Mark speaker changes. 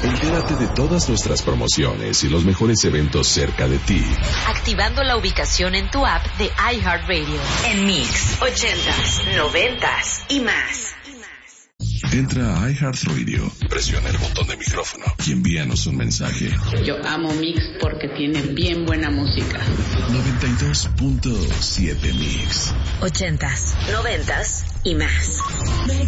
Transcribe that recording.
Speaker 1: Entérate de todas nuestras promociones y los mejores eventos cerca de ti.
Speaker 2: Activando la ubicación en tu app de iHeartRadio. En Mix, 80s, 90s y más.
Speaker 1: Entra a iHeartRadio, presiona el botón de micrófono y envíanos un mensaje.
Speaker 3: Yo amo Mix porque tiene bien buena música.
Speaker 1: 92.7 Mix.
Speaker 2: 80s, 90s y más.